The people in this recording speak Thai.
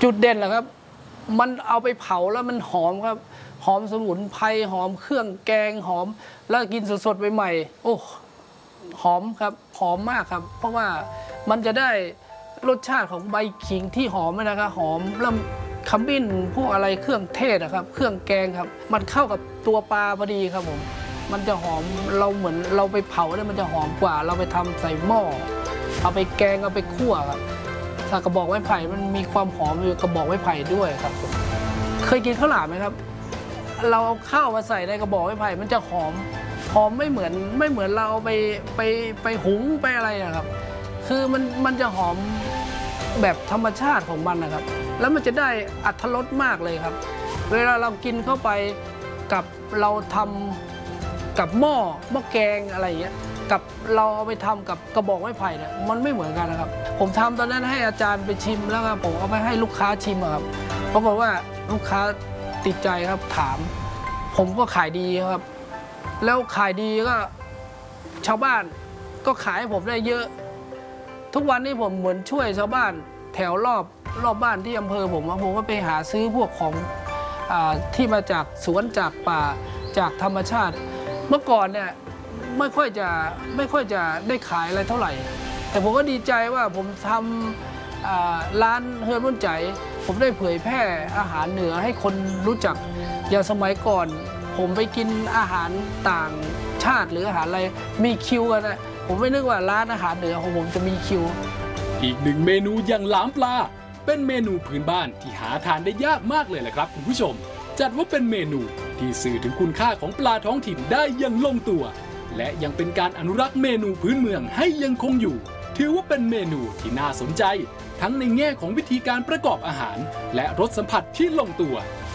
จุดเด่นเหรอครับมันเอาไปเผาแล้วมันหอมครับหอมสมุนไพรหอมเครื่องแกงหอมแล้วกินสดๆใหม่ๆโอ้หอมครับหอมมากครับเพราะว่ามันจะได้รสชาติของใบขิงที่หอมนะครับหอมแล้วขมิ้นพวกอะไรเครื่องเทศนะครับเครื่องแกงครับมันเข้ากับตัวปลาพอดีครับผมมันจะหอมเราเหมือนเราไปเผาแล้วมันจะหอมกว่าเราไปทำใส่หม้อเอาไปแกงเอาไปคั่วครับถ้ากระบอกไม้ไผ่มันมีความหอมอยู่กระบอกไม้ไผ่ด้วยครับเคยกินข้าวหลามไหมครับเราเอาข้าวมาใส่ในกระบอกไม้ไผ่มันจะหอมไม่เหมือนเราไปหุงไปอะไรนะครับคือมันจะหอมแบบธรรมชาติของมันนะครับแล้วมันจะได้อรรถรสมากเลยครับเวลาเรากินเข้าไปกับเราทำกับหม้อแกงอะไรอย่างเงี้ยกับเราเอาไปทำกับกระบอกไม้ไผ่เนี่ยมันไม่เหมือนกันนะครับผมทำตอนนั้นให้อาจารย์ไปชิมแล้วครับผมเอาไปให้ลูกค้าชิมครับปรากฏว่าลูกค้าติดใจครับถามผมก็ขายดีครับแล้วขายดีก็ชาวบ้านก็ขายให้ผมได้เยอะทุกวันนี้ผมเหมือนช่วยชาวบ้านแถวรอบบ้านที่อำเภอผมก็ไปหาซื้อพวกของที่มาจากสวนจากป่าจากธรรมชาติเมื่อก่อนเนี่ยไม่ค่อยจะได้ขายอะไรเท่าไหร่แต่ผมก็ดีใจว่าผมทำร้านเฮือนรุ่นใจผมได้เผยแพร่อาหารเหนือให้คนรู้จักอย่างสมัยก่อนผมไปกินอาหารต่างชาติหรืออาหารอะไรมีคิวกันนะผมไม่นึกว่าร้านอาหารเหนือของผมจะมีคิวอีกหนึ่งเมนูอย่างหลามปลาเป็นเมนูพื้นบ้านที่หาทานได้ยากมากเลยแหละครับคุณผู้ชมจัดว่าเป็นเมนูที่สื่อถึงคุณค่าของปลาท้องถิ่นได้อย่างลงตัวและยังเป็นการอนุรักษ์เมนูพื้นเมืองให้ยังคงอยู่ถือว่าเป็นเมนูที่น่าสนใจทั้งในแง่ของวิธีการประกอบอาหารและรสสัมผัสที่ลงตัว